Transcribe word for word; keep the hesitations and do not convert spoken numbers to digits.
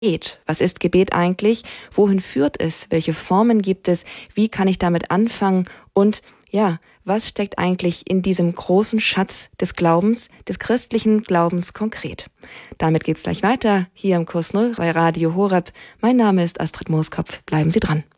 Gebet. Was ist Gebet eigentlich? Wohin führt es? Welche Formen gibt es? Wie kann ich damit anfangen? Und ja, was steckt eigentlich in diesem großen Schatz des Glaubens, des christlichen Glaubens konkret? Damit geht's gleich weiter hier im Kurs Null bei Radio Horeb. Mein Name ist Astrid Mooskopf. Bleiben Sie dran.